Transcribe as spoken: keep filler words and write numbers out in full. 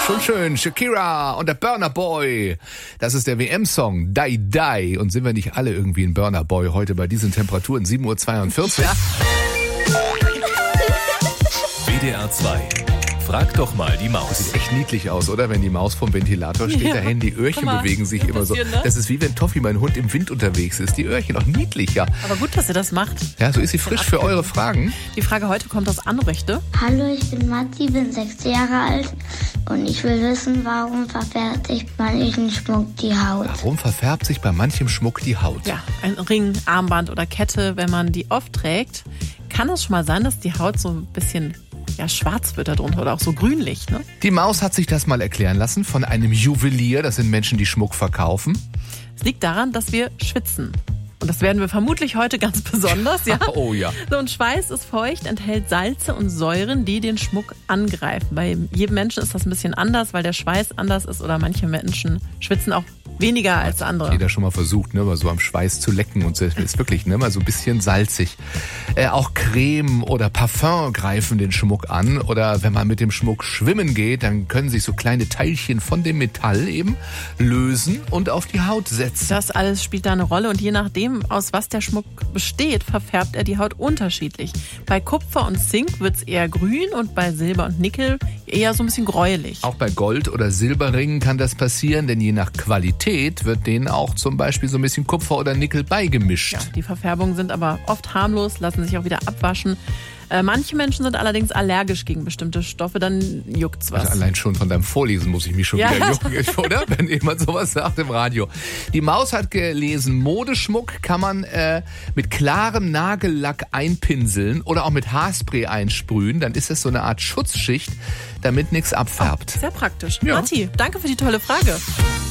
Schon schön. Shakira und der Burna Boy. Das ist der W M-Song Die Die. Und sind wir nicht alle irgendwie ein Burna Boy heute bei diesen Temperaturen? sieben Uhr zweiundvierzig. Ja. W D R zwei. Frag doch mal die Maus. Sieht echt niedlich aus, oder? Wenn die Maus vom Ventilator steht, Ja. da hängen die Öhrchen Mal, bewegen sich immer so. bisschen, ne? Das ist wie wenn Toffi, mein Hund, im Wind unterwegs ist. Die Öhrchen auch niedlicher. Aber gut, dass ihr das macht. Ja, so ist sie frisch für eure Fragen. Die Frage heute kommt aus Anrechte. Hallo, ich bin Matti, bin sechs Jahre alt und ich will wissen, warum verfärbt sich manchen Schmuck die Haut. Warum verfärbt sich bei manchem Schmuck die Haut? Ja, ein Ring, Armband oder Kette, wenn man die oft trägt, kann es schon mal sein, dass die Haut so ein bisschen ja, schwarz wird darunter oder auch so grünlich, ne? Die Maus hat sich das mal erklären lassen von einem Juwelier. Das sind Menschen, die Schmuck verkaufen. Es liegt daran, dass wir schwitzen. Und das werden wir vermutlich heute ganz besonders, ja? Oh ja. So, und Schweiß ist feucht, enthält Salze und Säuren, die den Schmuck angreifen. Bei jedem Menschen ist das ein bisschen anders, weil der Schweiß anders ist oder manche Menschen schwitzen auch weniger als andere. Jeder schon mal versucht, ne, mal so am Schweiß zu lecken und so. Ist wirklich, ne, mal so ein bisschen salzig. Äh, auch Creme oder Parfum greifen den Schmuck an. Oder wenn man mit dem Schmuck schwimmen geht, dann können sich so kleine Teilchen von dem Metall eben lösen und auf die Haut setzen. Das alles spielt da eine Rolle und je nachdem, aus was der Schmuck besteht, verfärbt er die Haut unterschiedlich. Bei Kupfer und Zink wird es eher grün und bei Silber und Nickel eher so ein bisschen gräulich. Auch bei Gold- oder Silberringen kann das passieren, denn je nach Qualität wird denen auch zum Beispiel so ein bisschen Kupfer oder Nickel beigemischt. Ja, die Verfärbungen sind aber oft harmlos, lassen sich auch wieder abwaschen. Äh, manche Menschen sind allerdings allergisch gegen bestimmte Stoffe, dann juckt's was. Also allein schon von deinem Vorlesen muss ich mich schon Ja. wieder jucken, oder? Wenn jemand sowas sagt im Radio. Die Maus hat gelesen, Modeschmuck kann man äh, mit klarem Nagellack einpinseln oder auch mit Haarspray einsprühen. Dann ist es so eine Art Schutzschicht, damit nichts abfärbt. Sehr praktisch. Ja. Matti, danke für die tolle Frage.